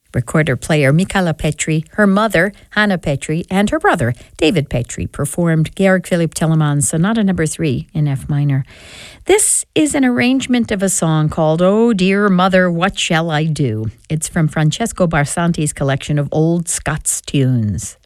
Recorder player Michala Petri, her mother, Hannah Petri, and her brother, David Petri, performed Georg Philipp Telemann's Sonata No. 3 in F minor. This is an arrangement of a song called Oh Dear Mother, What Shall I Do? It's from Francesco Barsanti's collection of old Scots tunes.